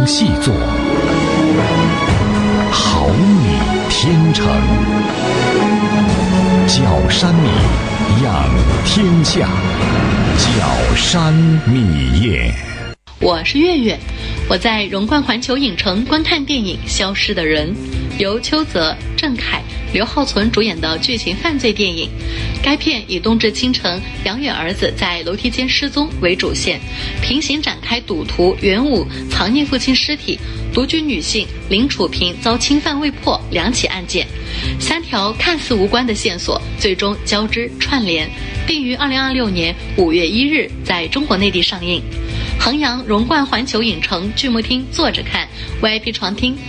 生细作，好米天成。角山米养天下，角山米业。 我是月月，我在荣冠环球影城观看电影《消失的人》，由邱泽、郑恺、刘浩存主演的剧情犯罪电影。该片以冬至清晨杨远儿子在楼梯间失踪为主线，平行展开赌徒袁武藏匿父亲尸体、独居女性林楚平遭侵犯未破2起案件，3条看似无关的线索最终交织串联，并于2026年5月1日在中国内地上映。衡阳荣冠环球影城剧目厅坐着看，VIP 床厅